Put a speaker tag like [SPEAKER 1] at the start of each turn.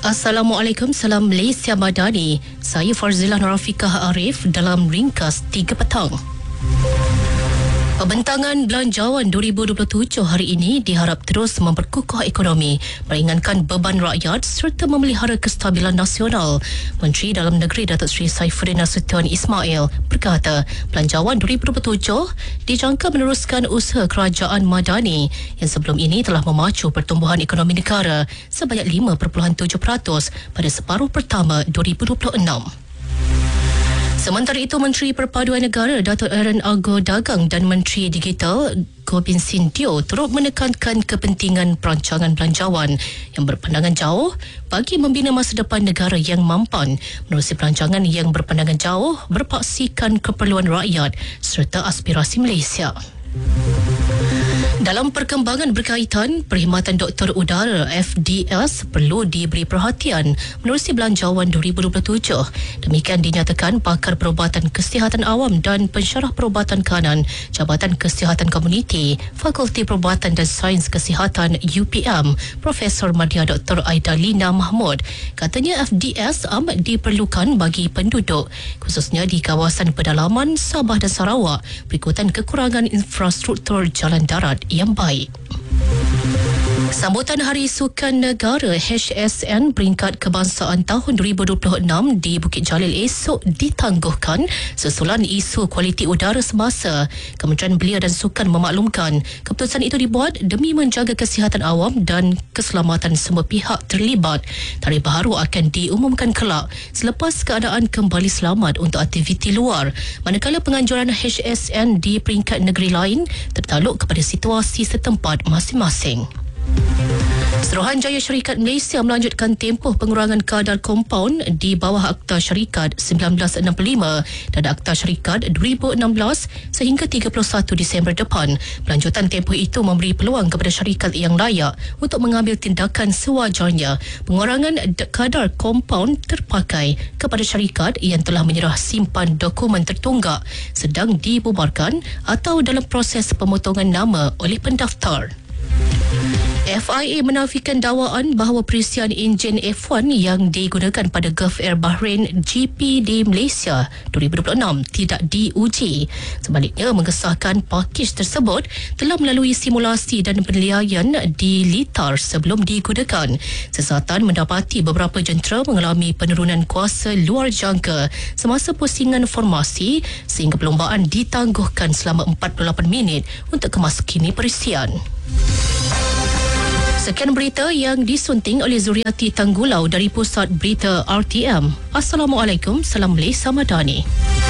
[SPEAKER 1] Assalamualaikum, salam Malaysia Madani. Saya Farzilah Nurafikah Arif dalam ringkas 3 petang. Pembentangan Belanjawan 2027 hari ini diharap terus memperkukuh ekonomi, meringankan beban rakyat serta memelihara kestabilan nasional. Menteri Dalam Negeri Datuk Seri Saifuddin Nasution Ismail berkata, Belanjawan 2027 dijangka meneruskan usaha kerajaan Madani yang sebelum ini telah memacu pertumbuhan ekonomi negara sebanyak 5.7% pada separuh pertama 2026. Sementara itu, Menteri Perpaduan Negara Datuk Aaron Argo Dagang dan Menteri Digital Goh Bin Sin Teo turut menekankan kepentingan perancangan belanjawan yang berpandangan jauh bagi membina masa depan negara yang mampan. Menerusi perancangan yang berpandangan jauh berpaksikan keperluan rakyat serta aspirasi Malaysia. Dalam perkembangan berkaitan, Perkhidmatan Doktor Udara FDS perlu diberi perhatian menerusi Belanjawan 2027. Demikian dinyatakan pakar perubatan kesihatan awam dan pensyarah perubatan kanan Jabatan Kesihatan Komuniti Fakulti Perubatan dan Sains Kesihatan UPM Profesor Madya Dr. Aida Lina Mahmud. Katanya FDS amat diperlukan bagi penduduk khususnya di kawasan pedalaman Sabah dan Sarawak berikutan kekurangan infrastruktur jalan darat yang baik. Sambutan Hari Sukan Negara HSN peringkat kebangsaan tahun 2026 di Bukit Jalil esok ditangguhkan susulan isu kualiti udara semasa. Kementerian Belia dan Sukan memaklumkan keputusan itu dibuat demi menjaga kesihatan awam dan keselamatan semua pihak terlibat. Tarikh baharu akan diumumkan kelak selepas keadaan kembali selamat untuk aktiviti luar, manakala penganjuran HSN di peringkat negeri lain tertakluk kepada situasi setempat masing-masing. Suruhanjaya Syarikat Malaysia melanjutkan tempoh pengurangan kadar kompaun di bawah Akta Syarikat 1965 dan Akta Syarikat 2016 sehingga 31 Disember depan. Pelanjutan tempoh itu memberi peluang kepada syarikat yang layak untuk mengambil tindakan sewajarnya. Pengurangan kadar kompaun terpakai kepada syarikat yang telah menyerah simpan dokumen tertunggak, sedang dibubarkan atau dalam proses pemotongan nama oleh pendaftar. FIA menafikan dakwaan bahawa perisian enjin F1 yang digunakan pada Gulf Air Bahrain GP di Malaysia 2026 tidak diuji. Sebaliknya, mengesahkan pakej tersebut telah melalui simulasi dan penilaian di litar sebelum digunakan. Siasatan mendapati beberapa jentera mengalami penurunan kuasa luar jangka semasa pusingan formasi sehingga perlombaan ditangguhkan selama 48 minit untuk kemaskini perisian. Sekian berita yang disunting oleh Zuriati Tanggulau dari Pusat Berita RTM. Assalamualaikum, salam Malaysia Madani.